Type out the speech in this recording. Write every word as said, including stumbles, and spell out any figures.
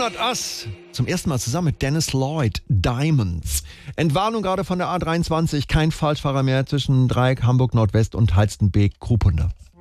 Not Us. Zum ersten Mal zusammen mit Dennis Lloyd, Diamonds. Entwarnung gerade von der A dreiundzwanzig, kein Falschfahrer mehr zwischen Dreieck, Hamburg Nordwest und Halstenbeek, Krupunde.